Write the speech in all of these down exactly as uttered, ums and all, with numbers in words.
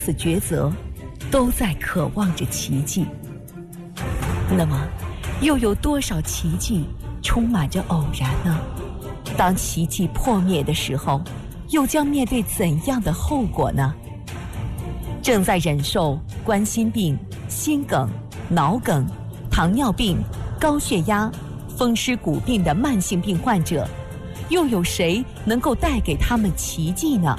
此抉择都在渴望着奇迹。那么又有多少奇迹充满着偶然呢？当奇迹破灭的时候，又将面对怎样的后果呢？正在忍受冠心病、心梗、脑梗、糖尿病、高血压、风湿骨病的慢性病患者，又有谁能够带给他们奇迹呢？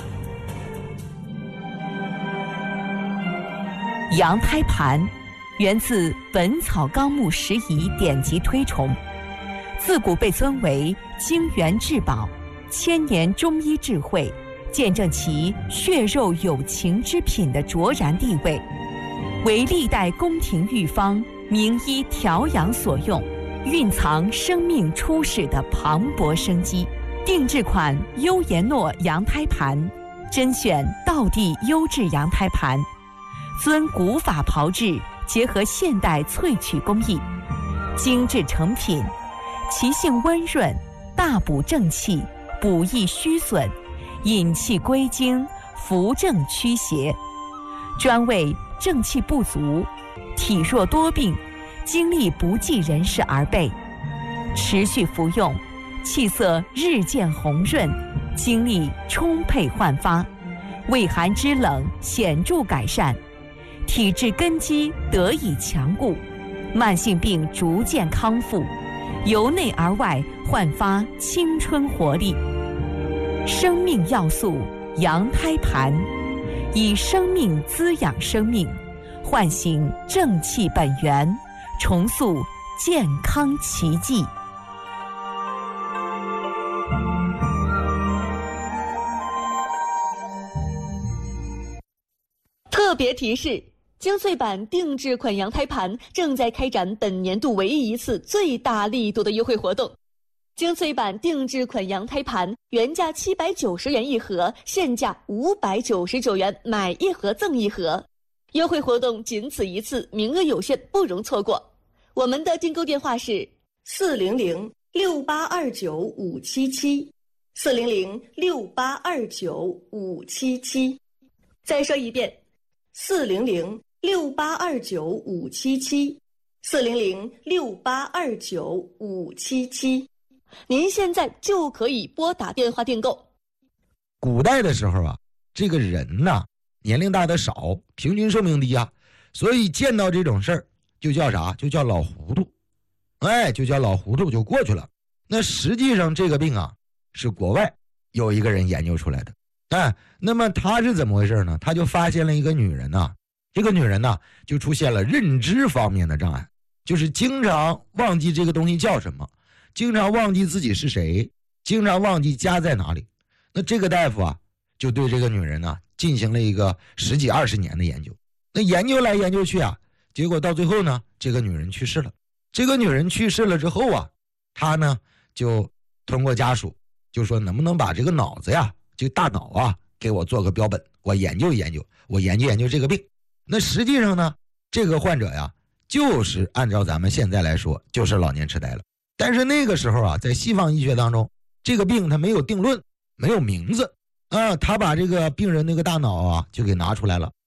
羊胎盘源自《本草纲目拾遗》典籍推崇，自古被尊为精元至宝，千年中医智慧，见证其血肉有情之品的卓然地位，为历代宫廷御方、名医调养所用，蕴藏生命初始的磅礴生机。定制款优颜诺羊胎盘，甄选道地优质羊胎盘，遵古法炮制，结合现代萃取工艺，精致成品，其性温润，大补正气，补益虚损，引气归经，扶正驱邪，专为正气不足、体弱多病、精力不济人士而备。持续服用，气色日渐红润，精力充沛焕发，胃寒肢冷显著改善，体质根基得以强固，慢性病逐渐康复，由内而外焕发青春活力。生命要素羊胎盘，以生命滋养生命，唤醒正气本源，重塑健康奇迹。 特别提示：精粹版定制款羊胎盘正在开展本年度唯一一次最大力度的优惠活动。精粹版定制款羊胎盘原价七百九十元一盒，现价五百九十九元，买一盒赠一盒。优惠活动仅此一次，名额有限，不容错过。我们的订购电话是四零零六八二九五七七，四零零六八二九五七七。 再说一遍。 四零零六八二九五七七，四零零六八二九五七七， 您现在就可以拨打电话订购。 古代的时候啊，这个人呐，年龄大的少，平均寿命低啊，所以见到这种事儿就叫啥？就叫老糊涂，哎，就叫老糊涂就过去了。那实际上这个病啊，是国外有一个人研究出来的。哎，那么他是怎么回事呢？他就发现了一个女人呐、啊，这个女人呢就出现了认知方面的障碍，就是经常忘记这个东西叫什么，经常忘记自己是谁，经常忘记家在哪里。那这个大夫啊，就对这个女人呢进行了一个十几二十年的研究。那研究来研究去啊，结果到最后呢，这个女人去世了。这个女人去世了之后啊，他呢就通过家属就说，能不能把这个脑子呀，这个大脑啊，给我做个标本，我研究研究，我研究研究这个病。那实际上呢，这个患者呀，就是按照咱们现在来说，就是老年痴呆了。但是那个时候啊，在西方医学当中，这个病它没有定论，没有名字啊，他把这个病人那个大脑啊就给拿出来了，